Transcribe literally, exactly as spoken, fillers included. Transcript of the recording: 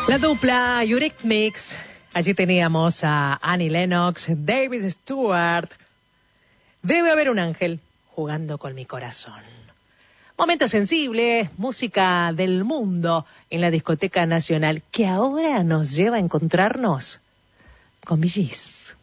La dupla Eurythmics. Allí teníamos a Annie Lennox, David Stewart. Debe haber un ángel jugando con mi corazón. Momento sensible, música del mundo en la discoteca nacional, que ahora nos lleva a encontrarnos con Bee Gees.